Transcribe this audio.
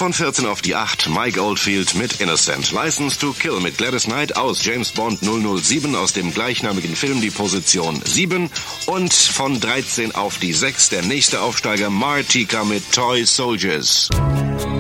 von 14 auf die 8, Mike Oldfield mit Innocent. License to Kill mit Gladys Knight aus James Bond 007 aus dem gleichnamigen Film, die Position 7. Und von 13 auf die 6, der nächste Aufsteiger, Martika mit Toy Soldiers.